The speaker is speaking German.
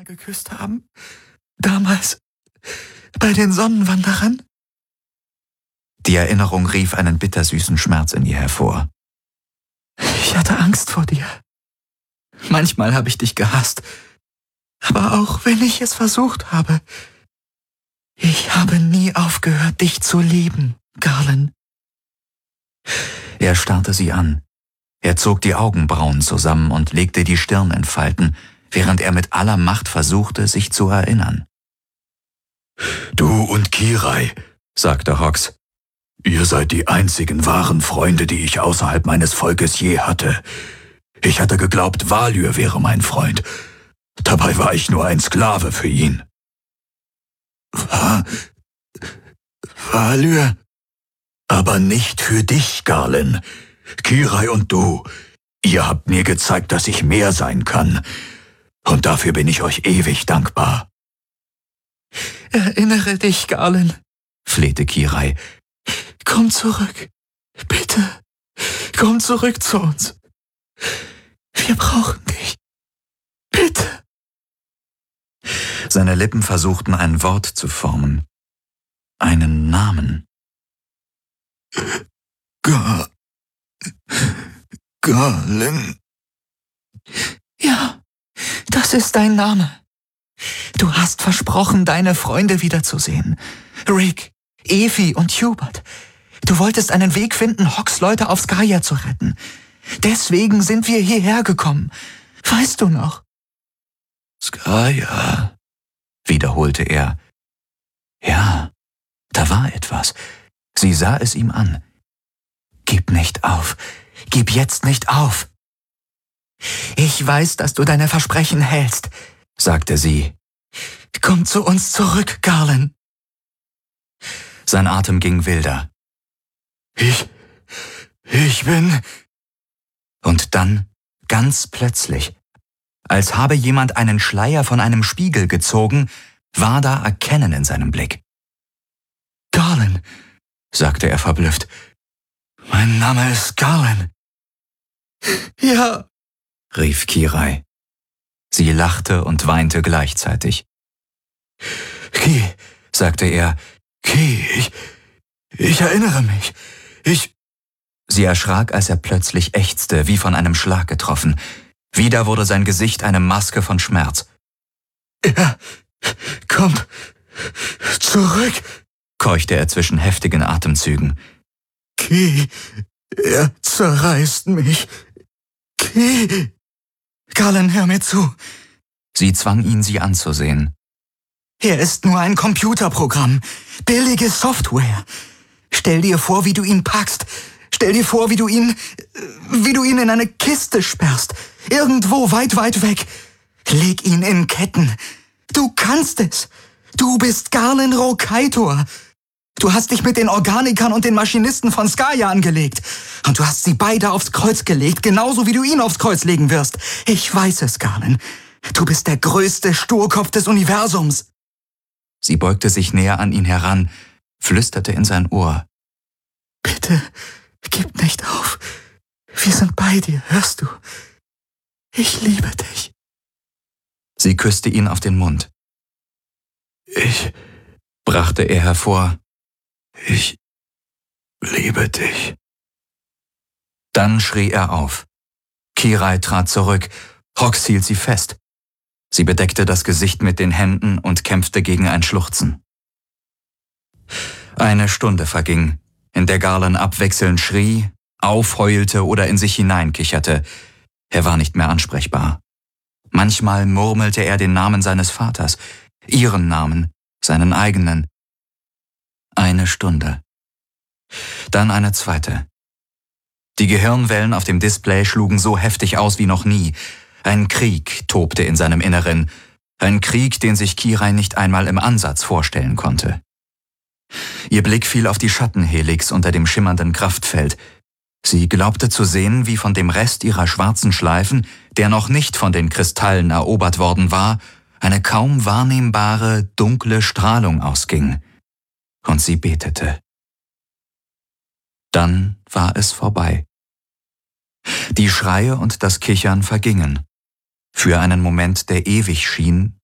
geküsst haben? Damals bei den Sonnenwanderern? Die Erinnerung rief einen bittersüßen Schmerz in ihr hervor. Ich hatte Angst vor dir. Manchmal habe ich dich gehasst. Aber auch wenn ich es versucht habe, ich habe nie aufgehört, dich zu lieben, Garland. Er starrte sie an. Er zog die Augenbrauen zusammen und legte die Stirn in Falten, während er mit aller Macht versuchte, sich zu erinnern. Du und Kirai, sagte Hox. Ihr seid die einzigen wahren Freunde, die ich außerhalb meines Volkes je hatte. Ich hatte geglaubt, Valyr wäre mein Freund. Dabei war ich nur ein Sklave für ihn. Valyr? Aber nicht für dich, Garland. Kirai und du, ihr habt mir gezeigt, dass ich mehr sein kann. Und dafür bin ich euch ewig dankbar. Erinnere dich, Garland, flehte Kirai. Komm zurück. Bitte, komm zurück zu uns. Wir brauchen dich. Bitte. Seine Lippen versuchten ein Wort zu formen. Einen Namen. Garland. Ja, das ist dein Name. Du hast versprochen, deine Freunde wiederzusehen. Rick, Efi und Hubert. Du wolltest einen Weg finden, Hox Leute auf Skaya zu retten. Deswegen sind wir hierher gekommen. Weißt du noch? Skaya, wiederholte er. Ja, da war etwas. Sie sah es ihm an. Gib nicht auf. Gib jetzt nicht auf. Ich weiß, dass du deine Versprechen hältst, sagte sie. Komm zu uns zurück, Garland. Sein Atem ging wilder. Ich bin... Und dann, ganz plötzlich, als habe jemand einen Schleier von einem Spiegel gezogen, war da Erkennen in seinem Blick. Garland, sagte er verblüfft. Mein Name ist Garland. Ja, rief Kirai. Sie lachte und weinte gleichzeitig. Ki, sagte er. Ki, ich erinnere mich. Sie erschrak, als er plötzlich ächzte, wie von einem Schlag getroffen. Wieder wurde sein Gesicht eine Maske von Schmerz. Er kommt zurück, keuchte er zwischen heftigen Atemzügen. Ki, er zerreißt mich. Ki. Garland, hör mir zu. Sie zwang ihn, sie anzusehen. Er ist nur ein Computerprogramm. Billige Software. Stell dir vor, wie du ihn packst. Stell dir vor, wie du ihn in eine Kiste sperrst. Irgendwo weit, weit weg. Leg ihn in Ketten. Du kannst es. Du bist Garland Rokaitor. Du hast dich mit den Organikern und den Maschinisten von Skaya angelegt. Und du hast sie beide aufs Kreuz gelegt, genauso wie du ihn aufs Kreuz legen wirst. Ich weiß es, Garland. Du bist der größte Sturkopf des Universums. Sie beugte sich näher an ihn heran, flüsterte in sein Ohr. Bitte, gib nicht auf. Wir sind bei dir, hörst du? Ich liebe dich. Sie küsste ihn auf den Mund. Ich, brachte er hervor, ich liebe dich. Dann schrie er auf. Kirai trat zurück. Hox hielt sie fest. Sie bedeckte das Gesicht mit den Händen und kämpfte gegen ein Schluchzen. Eine Stunde verging, in der Garland abwechselnd schrie, aufheulte oder in sich hineinkicherte. Er war nicht mehr ansprechbar. Manchmal murmelte er den Namen seines Vaters, ihren Namen, seinen eigenen. Eine Stunde. Dann eine zweite. Die Gehirnwellen auf dem Display schlugen so heftig aus wie noch nie. Ein Krieg tobte in seinem Inneren. Ein Krieg, den sich Kirai nicht einmal im Ansatz vorstellen konnte. Ihr Blick fiel auf die Schattenhelix unter dem schimmernden Kraftfeld. Sie glaubte zu sehen, wie von dem Rest ihrer schwarzen Schleifen, der noch nicht von den Kristallen erobert worden war, eine kaum wahrnehmbare, dunkle Strahlung ausging. Und sie betete. Dann war es vorbei. Die Schreie und das Kichern vergingen. Für einen Moment, der ewig schien,